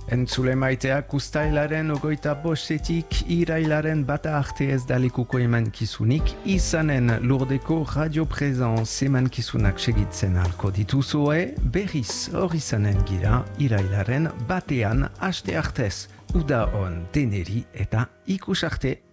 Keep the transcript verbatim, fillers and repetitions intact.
Entzule maiteak ustailaren ogoita bostetik irailaren bata arte ez dalekuko emankizunik izanen Lurdeko Radio Presence emankizunak segitzen alko dituzue, berriz hor izanen gira irailaren batean aste artez. Uda on deneri eta ikus arte.